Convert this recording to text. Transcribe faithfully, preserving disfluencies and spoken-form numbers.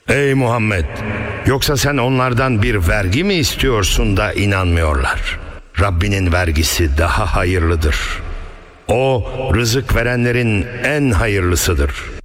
Ey Muhammed! Yoksa sen onlardan bir vergi mi istiyorsun da inanmıyorlar? Rabbinin vergisi daha hayırlıdır. O, rızık verenlerin en hayırlısıdır.